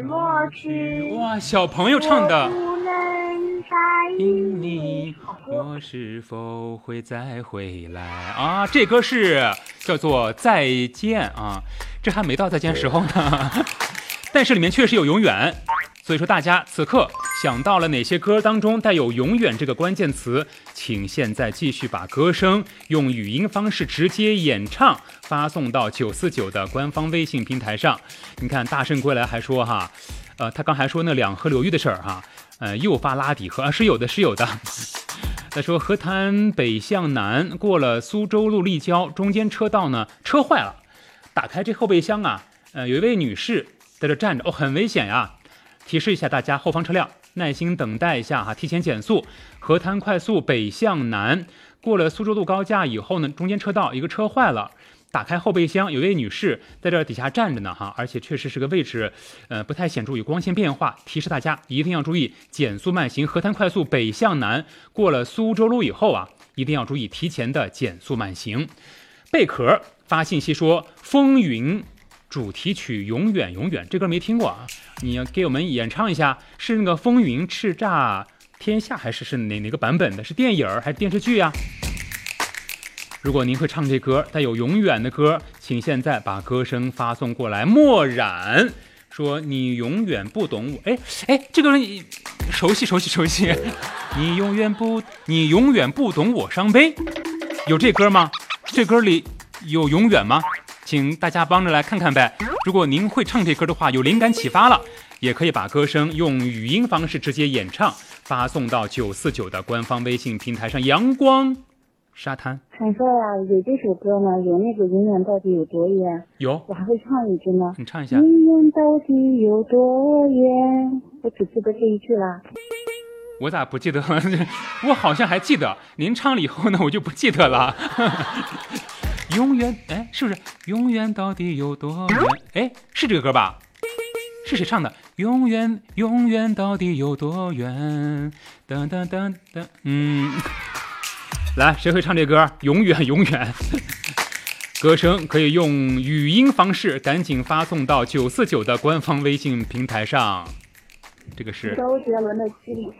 过去。 哇，小朋友唱的。 不能答应你， 我是否会再回来啊？这歌是叫做再见啊，这还没到再见时候呢。但是里面确实有永远，所以说大家此刻想到了哪些歌当中带有永远这个关键词，请现在继续把歌声用语音方式直接演唱发送到949的官方微信平台上。你看大圣归来还说哈，他刚还说那两河流域的事儿哈，又发拉底河是有的。他说河滩北向南过了苏州路立交，中间车道呢车坏了，打开这后备箱啊，有一位女士在这站着，很危险呀！提示一下大家，后方车辆耐心等待一下哈，提前减速。河滩快速北向南，过了苏州路高架以后呢，中间车道一个车坏了，打开后备箱，有位女士在这底下站着呢哈，而且确实是个位置，不太显著有光线变化。提示大家一定要注意减速慢行。河滩快速北向南，过了苏州路以后啊，一定要注意提前的减速慢行。贝壳发信息说，风云主题曲永远永远，这歌没听过啊，你要给我们演唱一下，是那个风云叱咤天下还是哪个版本的？是电影还是电视剧啊？如果您会唱这歌，带有永远的歌，请现在把歌声发送过来。墨染说你永远不懂我，这个人熟悉。你永远不懂我伤悲，有这歌吗？这歌里有永远吗？请大家帮着来看看呗。如果您会唱这歌的话，有灵感启发了，也可以把歌声用语音方式直接演唱，发送到949的官方微信平台上。阳光沙滩， 坦说呀，有这首歌呢，有那个永远到底有多远？ 有， 我还会唱一句呢。 你唱一下。 永远到底有多远？我只记得这一句啦。 我咋不记得了？我好像还记得。您唱了以后呢，我就不记得了。永远，是不是永远到底有多远？是这个歌吧？是谁唱的？永远到底有多远？噔噔噔噔，来，谁会唱这歌？永远。歌声可以用语音方式赶紧发送到949的官方微信平台上。这个是周杰伦的《七里